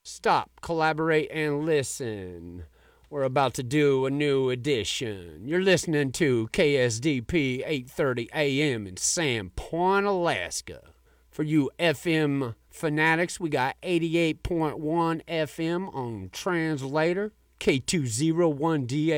Stop, collaborate, and listen. We're about to do a new edition. You're listening to KSDP 8:30 a.m. in Sandpoint, Alaska. For you FM fanatics, we got 88.1 FM on Translator, K201DA.